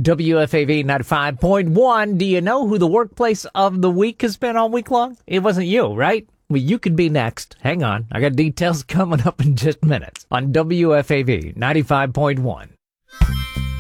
WFAV 95.1. Do you know who the workplace of the week has been all week long? It wasn't you, right? Well, you could be next. Hang on. I got details coming up in just minutes on WFAV 95.1.